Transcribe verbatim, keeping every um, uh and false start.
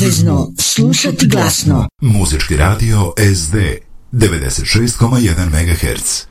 obavezno slušati glasno. Muzički radio S D devedeset šest zarez jedan megaherca.